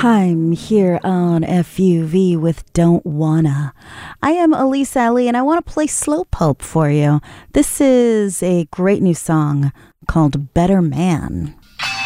I'm here on FUV with Don't Wanna. I am Elise Alley and I want to play Slow Pulp for you. This is a great new song called Better Man.